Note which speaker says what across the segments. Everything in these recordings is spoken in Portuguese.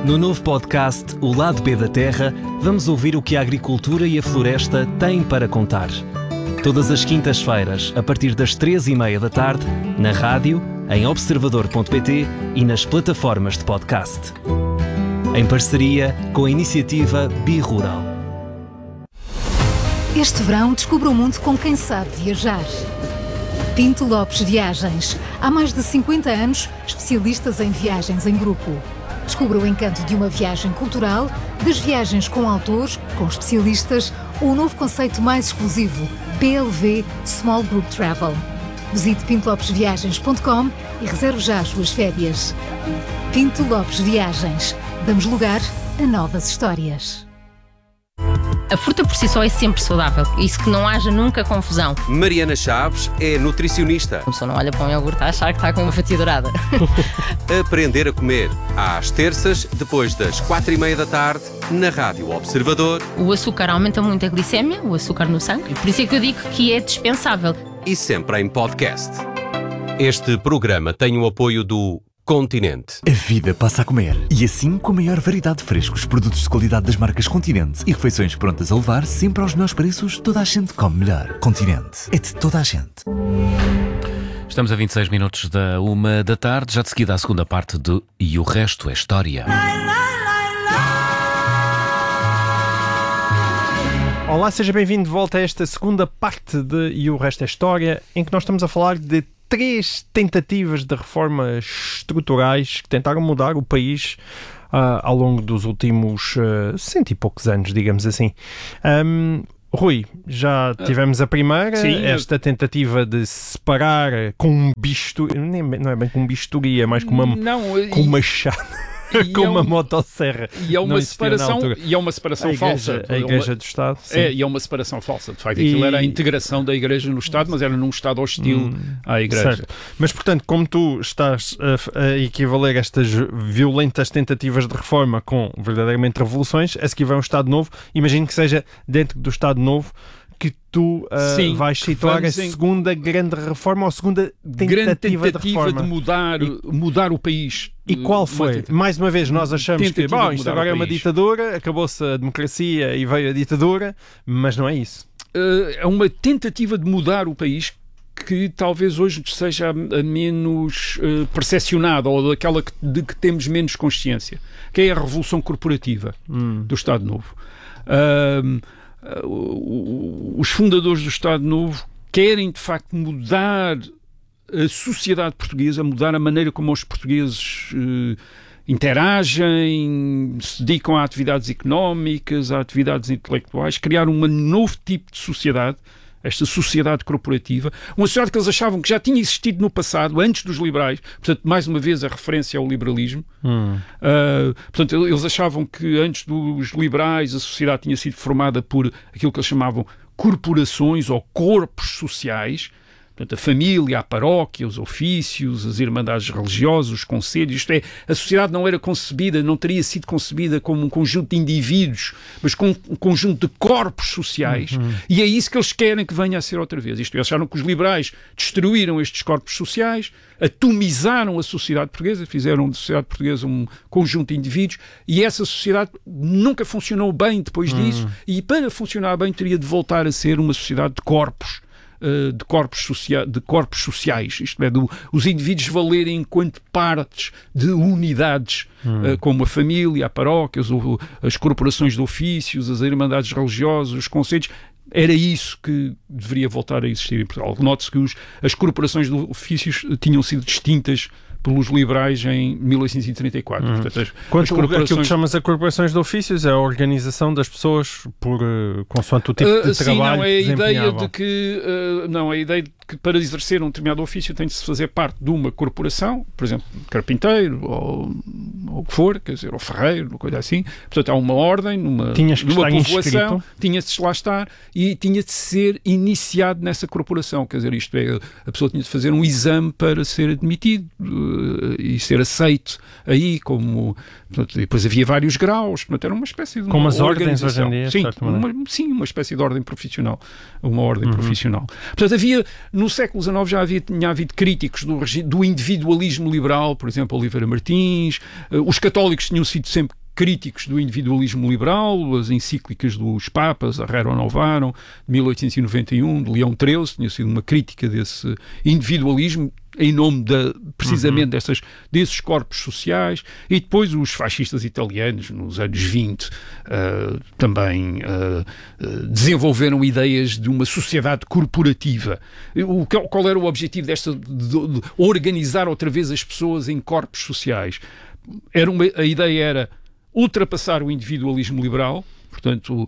Speaker 1: No novo podcast O Lado B da Terra, vamos ouvir o que a agricultura e a floresta têm para contar. Todas as quintas-feiras, a partir das 3h30 da tarde, na rádio, em observador.pt e nas plataformas de podcast. Em parceria com a iniciativa Birural.
Speaker 2: Este verão, descubra o mundo com quem sabe viajar. Pinto Lopes Viagens. Há mais de 50 anos, especialistas em viagens em grupo. Descubra o encanto de uma viagem cultural, das viagens com autores, com especialistas, ou o novo conceito mais exclusivo, PLV Small Group Travel. Visite pintolopesviagens.com e reserve já as suas férias. Pinto Lopes Viagens. Damos lugar a novas histórias.
Speaker 3: A fruta por si só é sempre saudável, isso que não haja nunca confusão.
Speaker 4: Mariana Chaves é nutricionista.
Speaker 3: A pessoa não olha para um iogurte a achar que está com uma fatia dourada.
Speaker 4: Aprender a comer, às terças, depois das 4h30 da tarde, na Rádio Observador.
Speaker 3: O açúcar aumenta muito a glicémia, o açúcar no sangue, e por isso é que eu digo que é dispensável.
Speaker 4: E sempre em podcast. Este programa tem o apoio do Continente.
Speaker 5: A vida passa a comer. E assim, com a maior variedade de frescos, produtos de qualidade das marcas Continente e refeições prontas a levar, sempre aos melhores preços, toda a gente come melhor. Continente. É de toda a gente.
Speaker 6: Estamos a 26 minutos da 1 da tarde, já de seguida a segunda parte de E o Resto é História.
Speaker 7: Olá, seja bem-vindo de volta a esta segunda parte de E o Resto é História, em que nós estamos a falar de 3 tentativas de reformas estruturais que tentaram mudar o país ao longo dos últimos 100 e poucos anos, digamos assim. Rui, já tivemos a primeira, esta tentativa de separar com um bisturi, não é bem com um bisturi, é mais com uma machado. Com uma motosserra.
Speaker 8: E é uma separação falsa.
Speaker 7: A Igreja do Estado. Sim.
Speaker 8: E é uma separação falsa. De facto, aquilo era a integração da Igreja no Estado, mas era num Estado hostil à Igreja.
Speaker 7: Certo. Mas, portanto, como tu estás a equivaler estas violentas tentativas de reforma com verdadeiramente revoluções, a seguir vai um Estado Novo. Imagino que seja dentro do Estado Novo que tu vais situar a segunda grande reforma ou a segunda tentativa de reforma.
Speaker 8: De mudar o país.
Speaker 7: E qual foi? Mais uma vez, nós achamos que isto agora é uma ditadura, acabou-se a democracia e veio a ditadura, mas não é isso.
Speaker 8: É uma tentativa de mudar o país que talvez hoje seja a menos percepcionada ou daquela de que temos menos consciência, que é a revolução corporativa do Estado Novo. Os fundadores do Estado Novo querem de facto mudar a sociedade portuguesa, mudar a maneira como os portugueses interagem, se dedicam a atividades económicas, a atividades intelectuais, criar um novo tipo de sociedade, esta sociedade corporativa, uma sociedade que eles achavam que já tinha existido no passado, antes dos liberais, portanto, mais uma vez a referência ao liberalismo. Portanto, eles achavam que antes dos liberais a sociedade tinha sido formada por aquilo que eles chamavam corporações ou corpos sociais. Portanto, a família, a paróquia, os ofícios, as irmandades religiosas, os conselhos, isto é, a sociedade não era concebida, não teria sido concebida como um conjunto de indivíduos, mas como um conjunto de corpos sociais, e é isso que eles querem que venha a ser outra vez. Isto é, eles acharam que os liberais destruíram estes corpos sociais, atomizaram a sociedade portuguesa, fizeram da sociedade portuguesa um conjunto de indivíduos, e essa sociedade nunca funcionou bem depois disso, e para funcionar bem teria de voltar a ser uma sociedade de corpos sociais, isto é, os indivíduos valerem enquanto partes de unidades, como a família, a paróquia, as corporações de ofícios, as irmandades religiosas, os conselhos. Era isso que deveria voltar a existir em Portugal. Note-se que as corporações de ofícios tinham sido extintas pelos liberais em 1834. Portanto,
Speaker 7: aquilo que chamas a corporações de ofícios é a organização das pessoas consoante o tipo de trabalho que desempenhavam.
Speaker 8: A ideia de que para exercer um determinado ofício tem de se fazer parte de uma corporação, por exemplo, carpinteiro ou o que for, quer dizer, ou ferreiro, uma coisa assim. Portanto, há uma ordem, numa povoação, tinha-se de lá estar, e tinha de ser iniciado nessa corporação, quer dizer, isto é, a pessoa tinha de fazer um exame para ser admitido e ser aceito aí como... Portanto, depois havia vários graus, portanto, era uma espécie de...
Speaker 7: Como as ordens hoje em dia,
Speaker 8: sim, uma espécie de ordem profissional. Uma ordem profissional. Portanto, no século XIX tinha havido críticos do individualismo liberal, por exemplo, Oliveira Martins, os católicos tinham sido sempre críticos do individualismo liberal, as encíclicas dos Papas, a Rerum Novarum, de 1891, de Leão XIII, tinha sido uma crítica desse individualismo em nome precisamente desses corpos sociais, e depois os fascistas italianos, nos anos 20, também desenvolveram ideias de uma sociedade corporativa. Qual era o objetivo de organizar outra vez as pessoas em corpos sociais? A ideia era ultrapassar o individualismo liberal, portanto,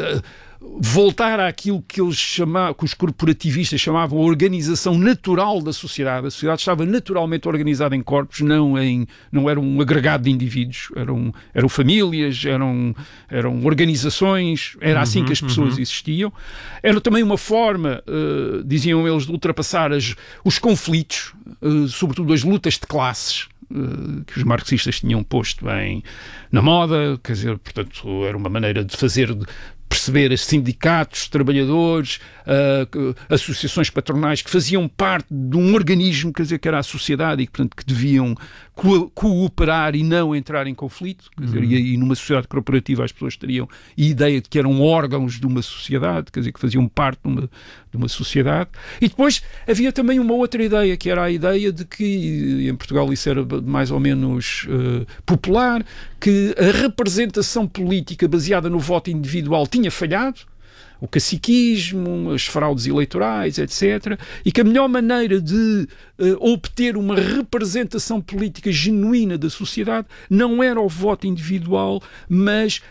Speaker 8: voltar àquilo que que os corporativistas chamavam a organização natural da sociedade. A sociedade estava naturalmente organizada em corpos, não era um agregado de indivíduos, eram famílias, eram organizações, era assim que as pessoas existiam. Era também uma forma, diziam eles, de ultrapassar os conflitos, sobretudo as lutas de classes, que os marxistas tinham posto bem na moda, quer dizer, portanto, era uma maneira de perceber sindicatos, trabalhadores, associações patronais que faziam parte de um organismo, quer dizer, que era a sociedade e que, portanto, que deviam cooperar e não entrar em conflito, quer dizer, e numa sociedade corporativa as pessoas teriam a ideia de que eram órgãos de uma sociedade, quer dizer, que faziam parte de uma sociedade. E depois havia também uma outra ideia, que era a ideia de que, em Portugal isso era mais ou menos popular, que a representação política baseada no voto individual tinha falhado, o caciquismo, as fraudes eleitorais, etc. E que a melhor maneira de obter uma representação política genuína da sociedade não era o voto individual, mas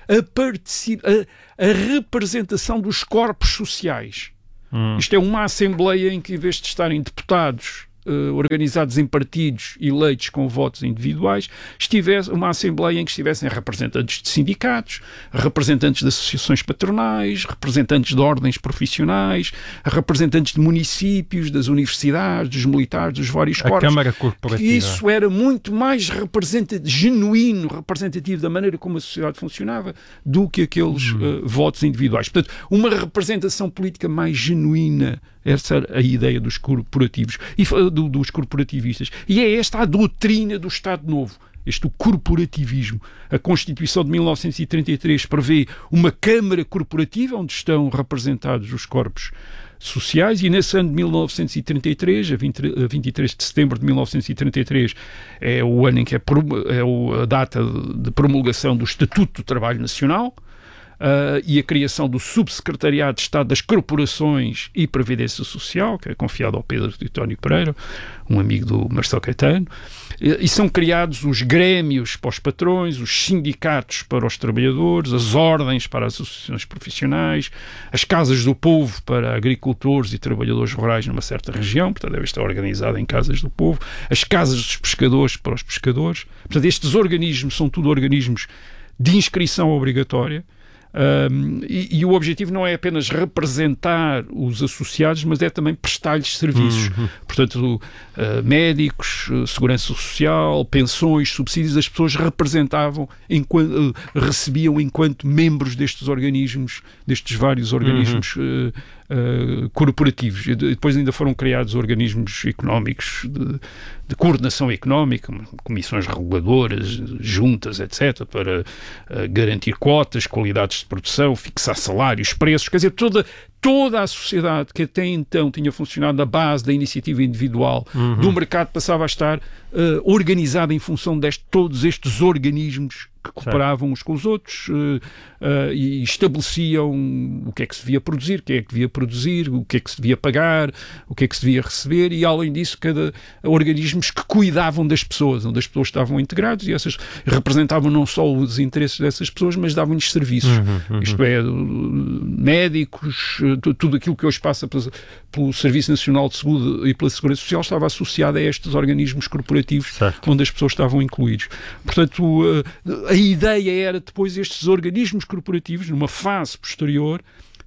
Speaker 8: a representação dos corpos sociais. Isto é uma assembleia em que, em vez de estarem deputados organizados em partidos eleitos com votos individuais, estivesse uma assembleia em que estivessem representantes de sindicatos, representantes de associações patronais, representantes de ordens profissionais, representantes de municípios, das universidades, dos militares, dos vários corpos.
Speaker 7: A Câmara Corporativa.
Speaker 8: Isso era muito mais genuíno, representativo da maneira como a sociedade funcionava do que aqueles votos individuais. Portanto, uma representação política mais genuína. Essa era a ideia dos corporativos e dos corporativistas. E é esta a doutrina do Estado Novo, este corporativismo. A Constituição de 1933 prevê uma Câmara Corporativa onde estão representados os corpos sociais, e nesse ano de 1933, a 23 de setembro de 1933, é o ano em que é a data de promulgação do Estatuto do Trabalho Nacional, e a criação do Subsecretariado de Estado das Corporações e Previdência Social, que é confiado ao Pedro Titónio Pereira, um amigo do Marcelo Caetano, e são criados os grêmios para os patrões, os sindicatos para os trabalhadores, as ordens para as associações profissionais, as casas do povo para agricultores e trabalhadores rurais numa certa região, portanto deve estar organizado em casas do povo, as casas dos pescadores para os pescadores. Portanto, estes organismos são tudo organismos de inscrição obrigatória. E o objetivo não é apenas representar os associados, mas é também prestar-lhes serviços. Portanto, médicos, segurança social, pensões, subsídios, as pessoas recebiam enquanto membros destes organismos, destes vários organismos corporativos. E depois ainda foram criados organismos económicos de coordenação económica, comissões reguladoras, juntas, etc., para garantir cotas, qualidades de produção, fixar salários, preços, quer dizer, toda a sociedade que até então tinha funcionado na base da iniciativa individual do mercado passava a estar organizada em função de todos estes organismos que cooperavam uns com os outros e estabeleciam o que é que se devia produzir, quem é que devia produzir, o que é que se devia pagar, o que é que se devia receber, e além disso cada organismos que cuidavam das pessoas, onde as pessoas estavam integradas, e essas representavam não só os interesses dessas pessoas, mas davam-lhes serviços. Isto é, médicos, tudo aquilo que hoje passa pelo Serviço Nacional de Saúde e pela Segurança Social estava associado a estes organismos corporativos, onde as pessoas estavam incluídos. Portanto, a ideia era depois estes organismos corporativos, numa fase posterior,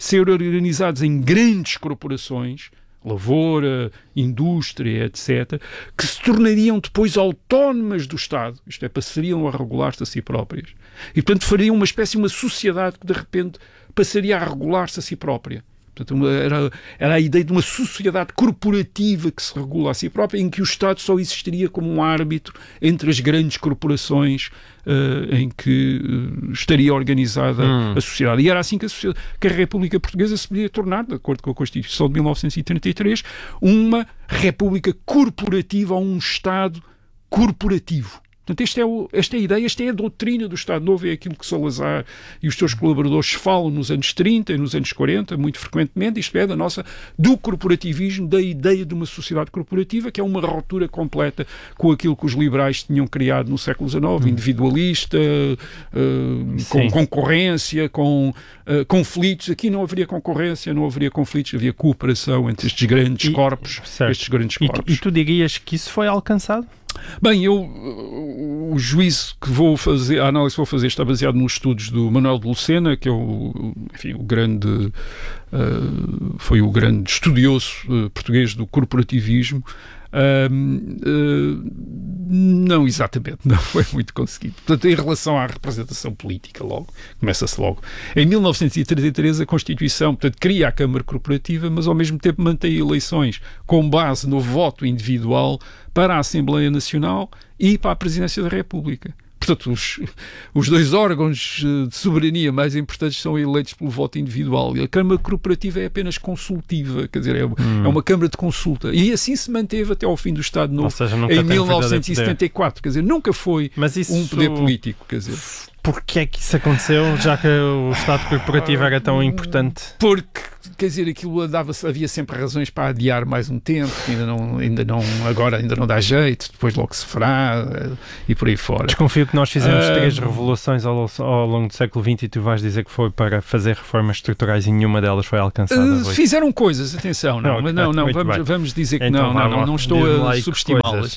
Speaker 8: ser organizados em grandes corporações, lavoura, indústria, etc., que se tornariam depois autónomas do Estado, isto é, passariam a regular-se a si próprias. E, portanto, fariam uma espécie de uma sociedade que, de repente, passaria a regular-se a si própria. Portanto, era a ideia de uma sociedade corporativa que se regula a si própria, em que o Estado só existiria como um árbitro entre as grandes corporações em que estaria organizada a sociedade. E era assim que a República Portuguesa se podia tornar, de acordo com a Constituição de 1933, uma república corporativa ou um Estado corporativo. Portanto, esta é a ideia, esta é a doutrina do Estado Novo, é aquilo que Salazar e os seus colaboradores falam nos anos 30 e nos anos 40, muito frequentemente, isto é, do corporativismo, da ideia de uma sociedade corporativa, que é uma ruptura completa com aquilo que os liberais tinham criado no século XIX, individualista, com concorrência, com conflitos. Aqui não haveria concorrência, não haveria conflitos, havia cooperação entre estes grandes corpos.
Speaker 7: E tu dirias que isso foi alcançado?
Speaker 8: Bem, o juízo que vou fazer, a análise que vou fazer está baseado nos estudos do Manuel de Lucena, que é foi o grande estudioso português do corporativismo. Não exatamente, não foi muito conseguido. Portanto, em relação à representação política, começa-se logo. Em 1933 a Constituição, portanto, cria a Câmara Corporativa, mas ao mesmo tempo mantém eleições com base no voto individual para a Assembleia Nacional e para a Presidência da República. Portanto, os dois órgãos de soberania mais importantes são eleitos pelo voto individual. E a Câmara Corporativa é apenas consultiva, quer dizer, é uma Câmara de consulta. E assim se manteve até ao fim do Estado Novo, em 1974. Quer dizer, nunca foi um poder político. Quer dizer,
Speaker 7: porquê é que isso aconteceu, já que o Estado corporativo era tão importante?
Speaker 8: Porque, quer dizer, aquilo havia sempre razões para adiar mais um tempo, agora ainda não dá jeito, depois logo se fará, e por aí fora.
Speaker 7: Desconfio que nós fizemos 3 revoluções ao longo do século XX e tu vais dizer que foi para fazer reformas estruturais e nenhuma delas foi alcançada.
Speaker 8: Fizeram coisas, atenção, vamos dizer que então, não estou a subestimá-las.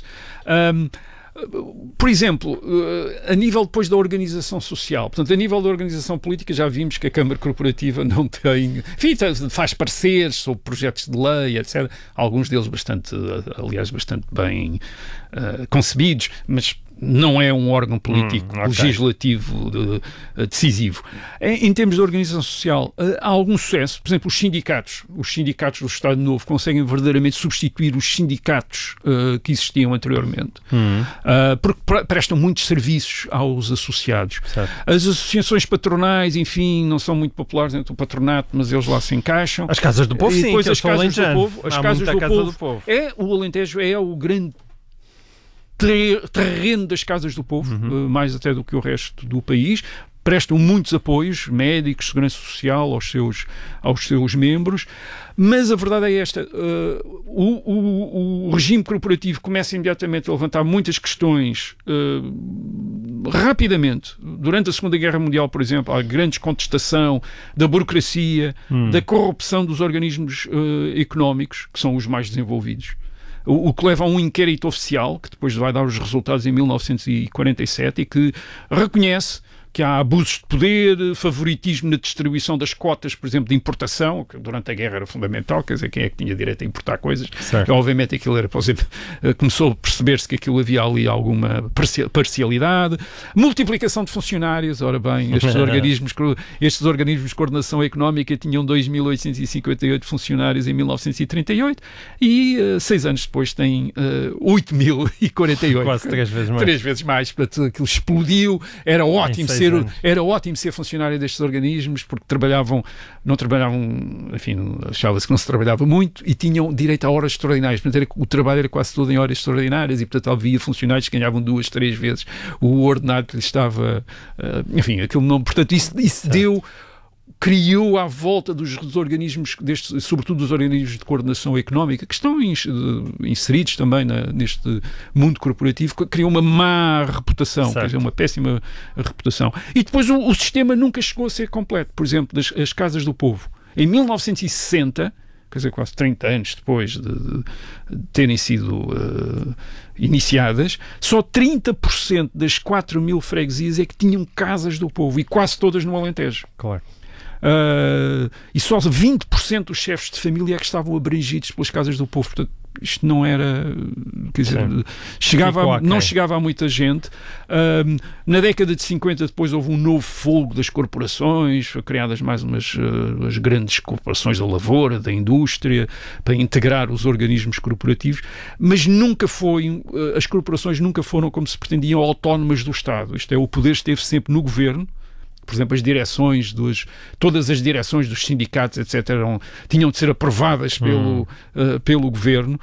Speaker 8: Por exemplo, a nível depois da organização social, portanto, a nível da organização política, já vimos que a Câmara Corporativa não tem, enfim, faz pareceres sobre projetos de lei, etc. Alguns deles bastante bem concebidos, mas não é um órgão político legislativo decisivo. Em termos de organização social, há algum sucesso. Por exemplo, os sindicatos do Estado Novo conseguem verdadeiramente substituir os sindicatos que existiam anteriormente, porque prestam muitos serviços aos associados. Certo. As associações patronais, enfim, não são muito populares entre o patronato, mas eles lá se encaixam.
Speaker 7: As Casas do Povo, sim,
Speaker 8: depois as Casas do Povo. As Casas do Povo. O Alentejo é o grande terreno das Casas do Povo, mais até do que o resto do país. Prestam muitos apoios, médicos, segurança social, aos seus membros, mas a verdade é esta, o regime corporativo começa imediatamente a levantar muitas questões rapidamente. Durante a Segunda Guerra Mundial, por exemplo, há grande contestação da burocracia, da corrupção dos organismos económicos, que são os mais desenvolvidos. O que leva a um inquérito oficial, que depois vai dar os resultados em 1947 e que reconhece que há abusos de poder, favoritismo na distribuição das cotas, por exemplo, de importação, que durante a guerra era fundamental, quer dizer, quem é que tinha direito a importar coisas. Obviamente aquilo era, por exemplo, começou a perceber-se que aquilo havia ali alguma parcialidade. Multiplicação de funcionários, ora bem, estes organismos de coordenação económica tinham 2.858 funcionários em 1938 e 6 anos depois têm 8.048. Quase 3 vezes mais. 3 vezes mais, portanto aquilo explodiu, era ótimo ser funcionário destes organismos, porque não trabalhavam, enfim, achava-se que não se trabalhava muito e tinham direito a horas extraordinárias. Portanto, o trabalho era quase todo em horas extraordinárias e, portanto, havia funcionários que ganhavam 2, 3 vezes o ordenado que lhes estava... enfim, aquilo não... Portanto, isso criou à volta dos organismos, sobretudo dos organismos de coordenação económica, que estão inseridos também neste mundo corporativo, criou uma má reputação, quer dizer, uma péssima reputação. E depois o sistema nunca chegou a ser completo. Por exemplo, as Casas do Povo. Em 1960, quer dizer, quase 30 anos depois de terem sido iniciadas, só 30% das 4.000 freguesias é que tinham Casas do Povo, e quase todas no Alentejo.
Speaker 7: Claro.
Speaker 8: e só 20% dos chefes de família é que estavam abrangidos pelas casas do povo. Portanto, isto não era, quer dizer, não chegava a muita gente. Na década de 50 depois houve um novo fogo das corporações, foram criadas mais as grandes corporações da lavoura, da indústria, para integrar os organismos corporativos, mas as corporações nunca foram, como se pretendiam, autónomas do Estado. Isto é, o poder esteve sempre no governo. Por exemplo, todas as direções dos sindicatos, etc., tinham de ser aprovadas pelo governo.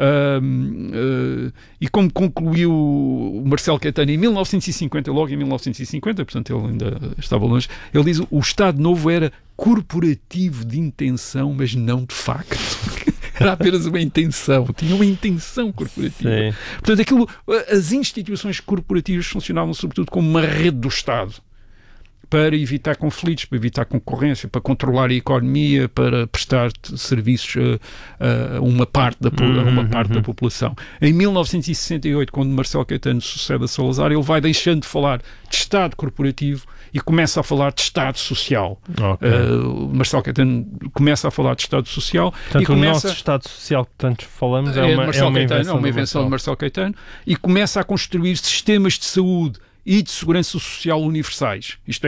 Speaker 8: E como concluiu o Marcelo Caetano em 1950, logo em 1950, portanto ele ainda estava longe, ele diz: o Estado Novo era corporativo de intenção, mas não de facto. Era apenas uma intenção, tinha uma intenção corporativa. Sim. Portanto, as instituições corporativas funcionavam sobretudo como uma rede do Estado, para evitar conflitos, para evitar concorrência, para controlar a economia, para prestar serviços a uma parte da população. Em 1968, quando Marcelo Caetano sucede a Salazar, ele vai deixando de falar de Estado corporativo e começa a falar de Estado social. Okay. Marcelo Caetano começa a falar de Estado social.
Speaker 7: Portanto, o nosso Estado social que tanto falamos é uma
Speaker 8: invenção de Marcelo Caetano, e começa a construir sistemas de saúde e de segurança social universais. Isto é,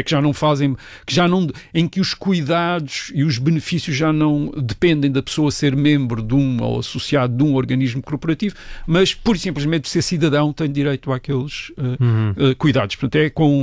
Speaker 8: em que os cuidados e os benefícios já não dependem da pessoa ser membro ou associado de um organismo corporativo, mas pura e simplesmente de ser cidadão tem direito àqueles cuidados. Portanto,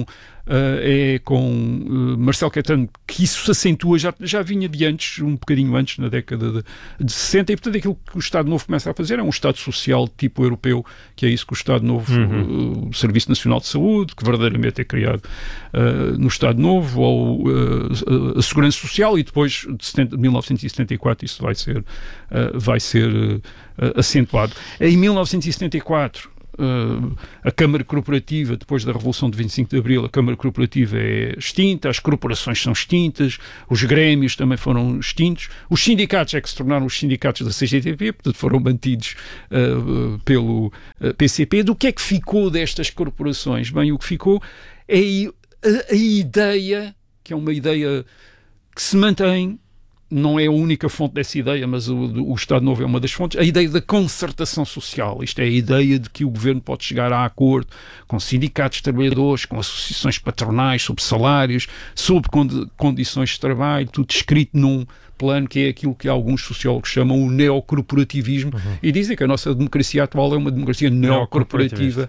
Speaker 8: é com Marcelo Caetano que isso se acentua, já vinha de antes, um bocadinho antes, na década de 60, e portanto aquilo que o Estado Novo começa a fazer é um Estado social de tipo europeu, que é isso que o Estado Novo, o Serviço Nacional de Saúde, que verdadeiramente é criado no Estado Novo, ou a Segurança Social, e depois de 1974 isso vai ser acentuado. Em 1974 a Câmara Corporativa, depois da Revolução de 25 de Abril, a Câmara Corporativa é extinta, as corporações são extintas, os grêmios também foram extintos, os sindicatos é que se tornaram os sindicatos da CGTP, portanto foram mantidos pelo PCP. Do que é que ficou destas corporações? Bem, o que ficou é a ideia, que é uma ideia que se mantém, não é a única fonte dessa ideia, mas o Estado Novo é uma das fontes, a ideia da concertação social. Isto é a ideia de que o governo pode chegar a acordo com sindicatos de trabalhadores, com associações patronais, sobre salários, sobre condições de trabalho, tudo escrito num plano que é aquilo que alguns sociólogos chamam o neocorporativismo, e dizem que a nossa democracia atual é uma democracia neocorporativa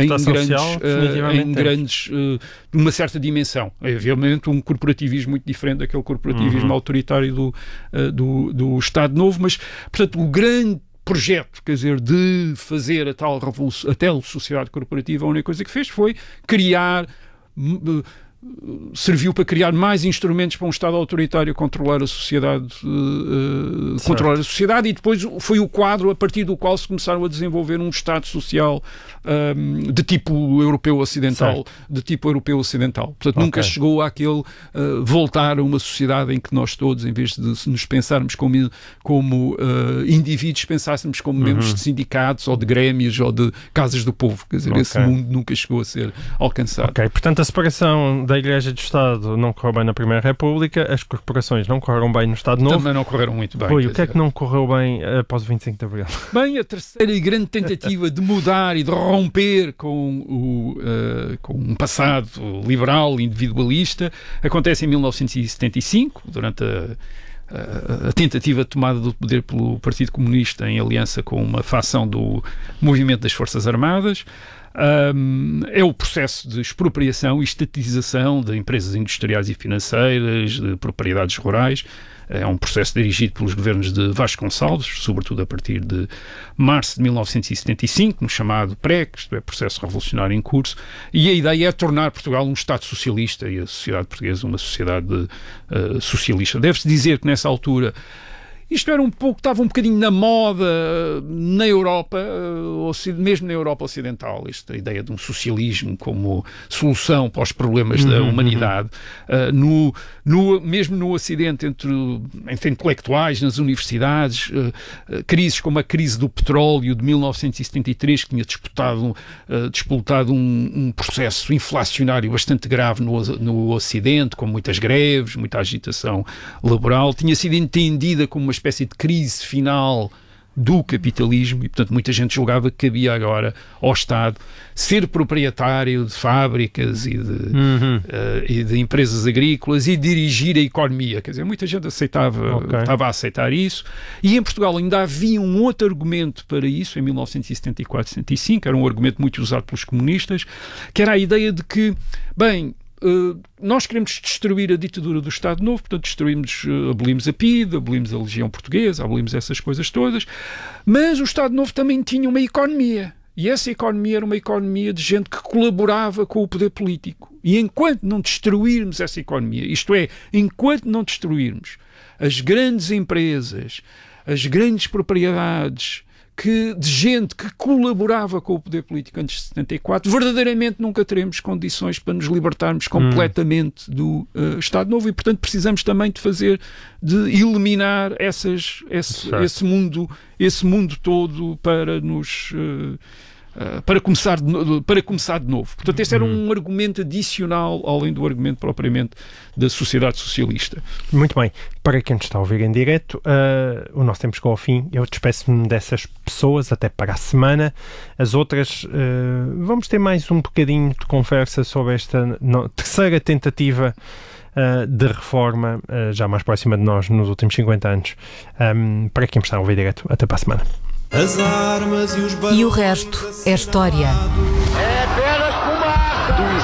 Speaker 8: em grandes uma certa dimensão. É, obviamente, um corporativismo muito diferente daquele corporativismo autoritário do Estado Novo, mas, portanto, o grande projeto, quer dizer, de fazer a tal sociedade corporativa, a única coisa que fez foi serviu para criar mais instrumentos para um Estado autoritário controlar a sociedade, e depois foi o quadro a partir do qual se começaram a desenvolver um Estado social de tipo europeu ocidental, Portanto, nunca chegou àquele voltar a uma sociedade em que nós todos, em vez de nos pensarmos como indivíduos, pensássemos como membros de sindicatos ou de grêmios ou de casas do povo. Quer dizer, esse mundo nunca chegou a ser alcançado.
Speaker 7: Portanto, a separação da Igreja e do Estado não correu bem na Primeira República, as corporações não correram bem no Estado Novo.
Speaker 8: Também não correram muito bem.
Speaker 7: O que é que não correu bem após o 25 de Abril?
Speaker 8: Bem, a terceira e grande tentativa de mudar e de romper com um passado liberal, individualista, acontece em 1975, durante a tentativa de tomada do poder pelo Partido Comunista em aliança com uma facção do Movimento das Forças Armadas. É o processo de expropriação e estatização de empresas industriais e financeiras, de propriedades rurais. É um processo dirigido pelos governos de Vasconcelos, sobretudo a partir de março de 1975, no chamado PREC, isto é, Processo Revolucionário em Curso, e a ideia é tornar Portugal um Estado socialista e a sociedade portuguesa uma sociedade socialista. Deve-se dizer que nessa altura Isto era estava um bocadinho na moda na Europa, mesmo na Europa Ocidental, esta ideia de um socialismo como solução para os problemas da humanidade. Mesmo no Ocidente, entre intelectuais, nas universidades, crises como a crise do petróleo de 1973, que tinha disputado um processo inflacionário bastante grave no Ocidente, com muitas greves, muita agitação laboral, tinha sido entendida como uma espécie de crise final do capitalismo e, portanto, muita gente julgava que cabia agora ao Estado ser proprietário de fábricas e de empresas agrícolas e dirigir a economia. Quer dizer, muita gente estava a aceitar isso. E em Portugal ainda havia um outro argumento para isso, em 1974-75, era um argumento muito usado pelos comunistas, que era a ideia de que, bem, nós queremos destruir a ditadura do Estado Novo, portanto abolimos a PIDE, abolimos a Legião Portuguesa, abolimos essas coisas todas, mas o Estado Novo também tinha uma economia, e essa economia era uma economia de gente que colaborava com o poder político. E enquanto não destruirmos essa economia, isto é, enquanto não destruirmos as grandes empresas, as grandes propriedades, de gente que colaborava com o poder político antes de 74, verdadeiramente nunca teremos condições para nos libertarmos completamente do Estado Novo, e portanto precisamos também de eliminar esse mundo todo para nos para começar de novo. Portanto, este era um argumento adicional, além do argumento propriamente da sociedade socialista.
Speaker 7: Muito bem. Para quem está a ouvir em direto, o nosso tempo chegou ao fim. Eu despeço-me dessas pessoas até para a semana. As outras, vamos ter mais um bocadinho de conversa sobre esta terceira tentativa de reforma, já mais próxima de nós nos últimos 50 anos. Para quem está a ouvir direto, até para a semana.
Speaker 9: As armas e o resto é história.